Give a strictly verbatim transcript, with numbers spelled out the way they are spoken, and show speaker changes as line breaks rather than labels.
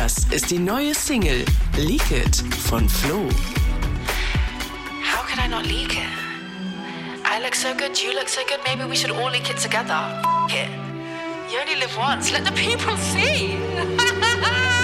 Das ist die neue Single Leak It von Flo.
How could I not leak it? I look so good, you look so good, maybe we should all leak it together. F*** it. You only live once, let the people see.